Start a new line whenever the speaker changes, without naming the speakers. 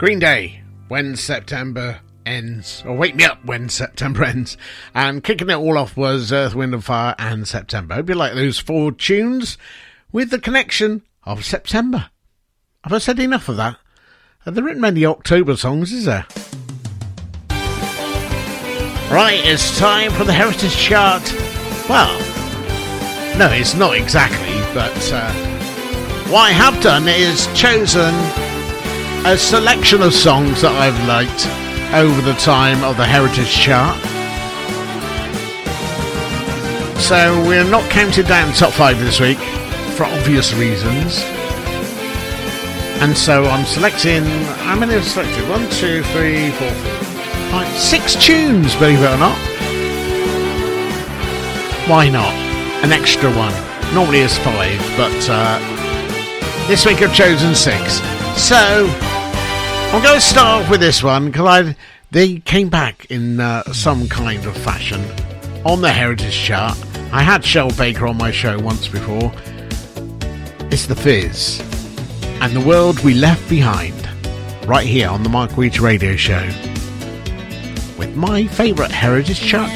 Green Day, When September Ends, or Wake Me Up When September Ends, and kicking it all off was Earth, Wind and Fire and September. Hope you like those 4 tunes with the connection of September. Have I said enough of that? There aren't many October songs, is there? Right, it's time for the Heritage Chart. Well, no, it's not exactly, but what I have done is chosen a selection of songs that I've liked over the time of the Heritage Chart. So we're not counting down top 5 this week for obvious reasons. And so I'm selecting, how many have selected? 1, 2, 3, 4, 5, 6 tunes, believe it or not. Why not? An extra one. Normally it's 5, but this week I've chosen 6. So I'm going to start off with this one because they came back in some kind of fashion on the Heritage Chart. I had Shel Baker on my show once before. It's The Fizz and The World We Left Behind, right here on the Mark Reach Radio Show with my favourite Heritage Chart